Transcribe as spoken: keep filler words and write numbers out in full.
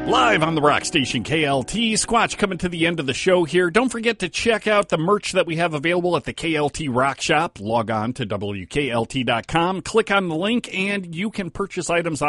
Live on the rock station K L T, Squatch coming to the end of the show here. Don't forget to check out the merch that we have available at the K L T Rock Shop. Log on to W K L T dot com, click on the link, and you can purchase items on